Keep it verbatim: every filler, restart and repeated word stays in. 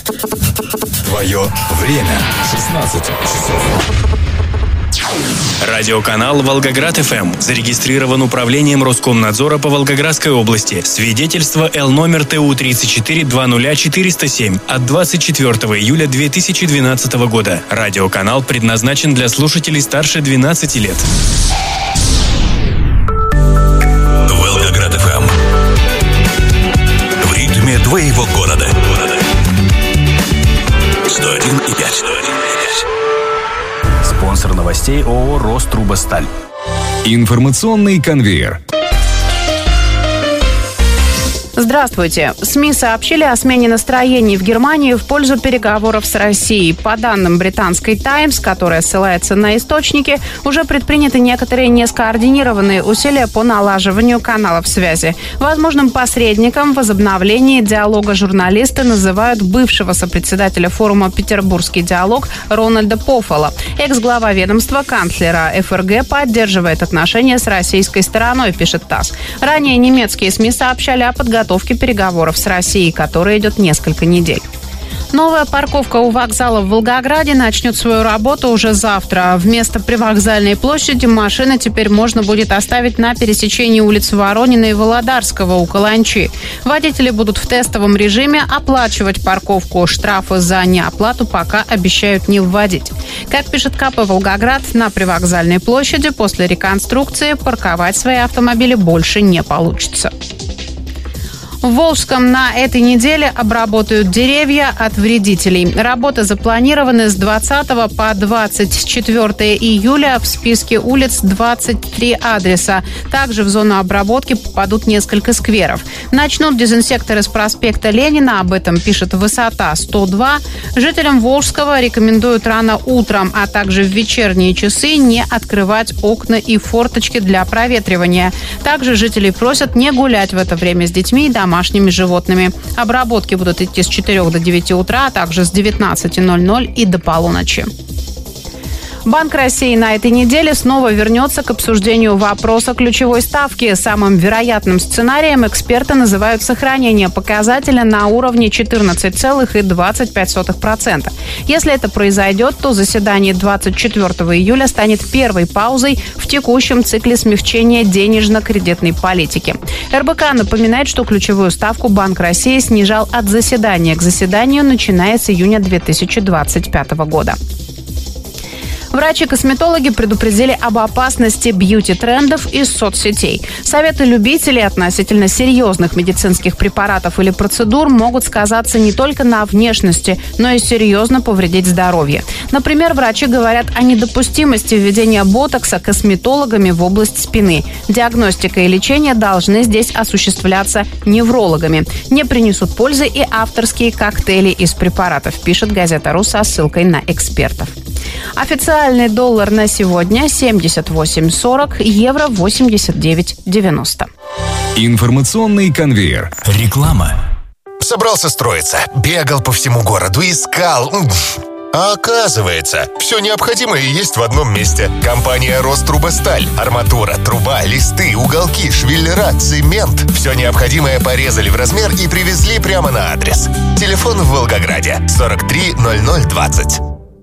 Твое время. шестнадцать часов. Радиоканал «Волгоград-ФМ» зарегистрирован управлением Роскомнадзора по Волгоградской области. Свидетельство Л номер Т У тридцать четыре двадцать четыреста семь от двадцать четвёртого июля две тысячи двенадцатого года. Радиоканал предназначен для слушателей старше двенадцати лет. Волгоград-ФМ. В ритме твоего города. сто один и пять. Спонсор новостей ООО «Рострубосталь». Информационный конвейер. Здравствуйте. СМИ сообщили о смене настроений в Германии в пользу переговоров с Россией. По данным британской «Таймс», которая ссылается на источники, уже предприняты некоторые нескоординированные усилия по налаживанию каналов связи. Возможным посредником в возобновлении диалога журналисты называют бывшего сопредседателя форума «Петербургский диалог» Рональда Пофола. Экс-глава ведомства канцлера Эф Эр Гэ поддерживает отношения с российской стороной, пишет ТАСС. Ранее немецкие СМИ сообщали о подготовке переговоров с Россией, которая идет несколько недель. Новая парковка у вокзала в Волгограде начнет свою работу уже завтра. Вместо привокзальной площади машины теперь можно будет оставить на пересечении улиц Воронина и Володарского у Каланчи. Водители будут в тестовом режиме оплачивать парковку. Штрафы за неоплату пока обещают не вводить. Как пишет ка пэ «Волгоград», на привокзальной площади после реконструкции парковать свои автомобили больше не получится. В Волжском на этой неделе обработают деревья от вредителей. Работы запланированы с двадцатого по двадцать четвёртое июля. В списке улиц двадцать три адреса. Также в зону обработки попадут несколько скверов. Начнут дезинсекторы с проспекта Ленина. Об этом пишет «Высота сто два». Жителям Волжского рекомендуют рано утром, а также в вечерние часы не открывать окна и форточки для проветривания. Также жителей просят не гулять в это время с детьми и домашними. домашними животными. Обработки будут идти с четырёх до девяти утра, а также с девятнадцати ноль-ноль и до полуночи. Банк России на этой неделе снова вернется к обсуждению вопроса ключевой ставки. Самым вероятным сценарием эксперты называют сохранение показателя на уровне четырнадцать целых двадцать пять сотых процента. Если это произойдет, то заседание двадцать четвёртого июля станет первой паузой в текущем цикле смягчения денежно-кредитной политики. эр бэ ка напоминает, что ключевую ставку Банк России снижал от заседания к заседанию, начиная с июня две тысячи двадцать пятого года. Врачи-косметологи предупредили об опасности бьюти-трендов из соцсетей. Советы любителей относительно серьезных медицинских препаратов или процедур могут сказаться не только на внешности, но и серьезно повредить здоровье. Например, врачи говорят о недопустимости введения ботокса косметологами в область спины. Диагностика и лечение должны здесь осуществляться неврологами. Не принесут пользы и авторские коктейли из препаратов, пишет газета «Ру» со ссылкой на экспертов. Официальный доллар на сегодня семьдесят восемь сорок, евро восемьдесят девять девяносто. Информационный конвейер. Реклама. Собрался строиться, бегал по всему городу, искал. А оказывается, все необходимое есть в одном месте. Компания «Рострубосталь». Арматура, труба, листы, уголки, швеллера, цемент. Все необходимое порезали в размер и привезли прямо на адрес. Телефон в Волгограде сорок три ноль ноль двадцать.